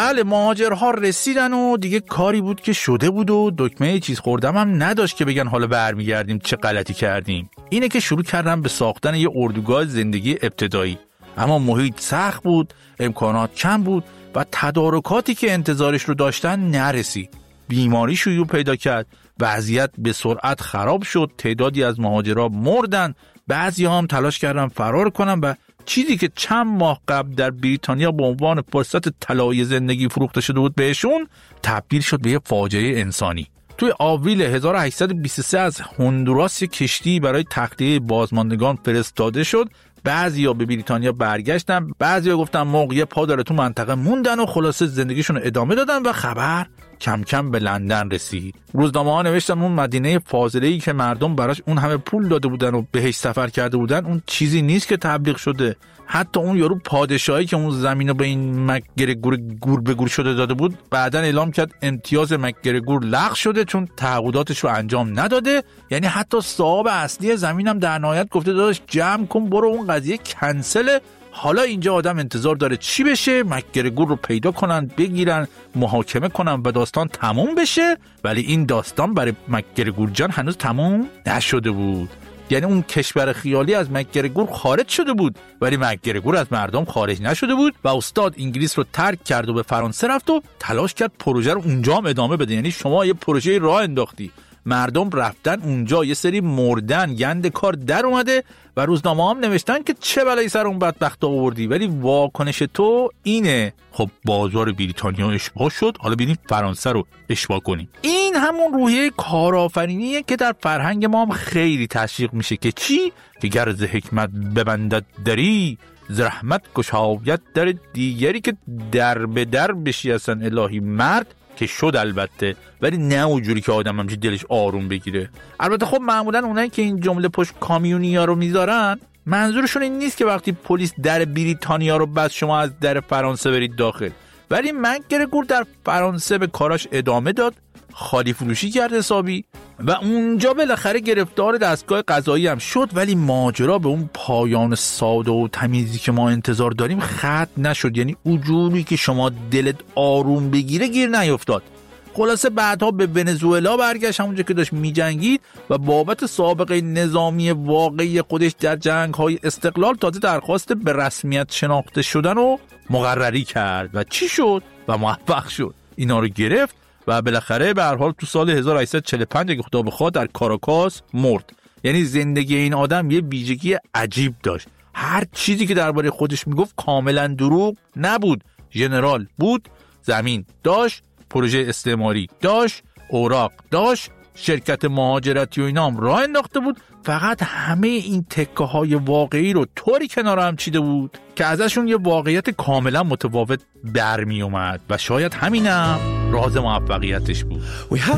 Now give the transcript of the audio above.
بله مهاجرها رسیدن و دیگه کاری بود که شده بود و دکمه چیز خوردم هم نداشت که بگن حالا برمیگردیم چه غلطی کردیم. اینه که شروع کردم به ساختن یه اردوگاه زندگی ابتدایی، اما محیط سخت بود، امکانات کم بود و تدارکاتی که انتظارش رو داشتن نرسید. بیماری شیوع پیدا کرد، وضعیت به سرعت خراب شد، تعدادی از مهاجرها مردن، بعضی‌ها هم تلاش کردن فرار کنن و چیزی که چند ماه قبل در بریتانیا به عنوان فرصت طلایی زندگی فروخته شده بود بهشون، تبدیل شد به یه فاجعه انسانی. توی آوریل 1823 از هندوراس کشتی برای تخلیه بازماندگان فرستاده شد. بعضیا به بریتانیا برگشتن، بعضیا گفتن موقع پا داره تو منطقه موندن و خلاصه زندگیشون ادامه دادن و خبر کم کم به لندن رسید. روزنامه‌ها نوشتن اون مدینه فاضله‌ای که مردم براش اون همه پول داده بودن و بهش سفر کرده بودن اون چیزی نیست که تبلیغ شده. حتی اون یارو پادشاهی که اون زمینو به این مکگرگور گور به گور شده داده بود بعداً اعلام کرد امتیاز مکگرگور لغو شده چون تعهداتش رو انجام نداده. یعنی حتی صاحب اصلی زمینم در نهایت گفته داداش جمع کن برو اون قضیه کنسله. حالا اینجا آدم انتظار داره چی بشه؟ مکگرگور رو پیدا کنن، بگیرن، محاکمه کنن و داستان تموم بشه. ولی این داستان برای مکگرگور جان هنوز تموم نشده بود. یعنی اون کشور خیالی از مکگرگور خارج شده بود ولی مکگرگور از مردم خارج نشده بود و استاد انگلیس رو ترک کرد و به فرانسه رفت و تلاش کرد پروژه رو اونجا هم ادامه بده. یعنی شما یه پروژه راه انداختی، مردم رفتن اونجا، یه سری مردن، گند کار در اومده و روزنامه هم نوشتن که چه بلایی سر اون بدبخت آوردی. ولی واکنش تو اینه خب بازار بریتانیا اشباع شد، حالا ببینیم فرانسه رو اشباع کنیم. این همون روحیه کارآفرینیه که در فرهنگ ما هم خیلی تشویق میشه که چی؟ که گر ز حکمت ببندد دری، ز رحمت گشاید در دیگری، که در به در بشی اصلا الهی مرد که شد البته، ولی نه اونجوری که آدم همچه دلش آروم بگیره. البته خب معمولا اونایی که این جمله پشت کامیونیا رو میذارن منظورشون این نیست که وقتی پلیس در بریتانیا رو بس شما از در فرانسه برید داخل. ولی مکگرگور در فرانسه به کاراش ادامه داد، خالی فروشی کرد حسابی و اونجا بالاخره گرفتار دستگاه قضایی هم شد. ولی ماجرا به اون پایان ساده و تمیزی که ما انتظار داریم ختم نشد. یعنی اونجوری که شما دلت آروم بگیره گیر نیفتاد. خلاصه بعدها به ونزوئلا برگشت، همونجا که داشت می‌جنگید و بابت سابقه نظامی واقعی خودش در جنگ‌های استقلال تازه درخواست به رسمیت شناخته شدن رو مقرری کرد و چی شد و موفق شد. اینا رو گرفت و بالاخره به هر حال تو سال 1845 اگه خدا بخواد در کاراکاس مرد. یعنی زندگی این آدم یه ویژگی عجیب داشت. هر چیزی که درباره خودش میگفت کاملا دروغ نبود. ژنرال بود، زمین داشت، پروژه استعماری داشت، اوراق داشت، شرکت مهاجرتی و اینا هم راه انداخته بود. فقط همه این تکه های واقعی رو طوری کنار هم چیده بود که ازشون یه واقعیت کاملا متفاوت برمی اومد و شاید همینم راز موفقیتش بود.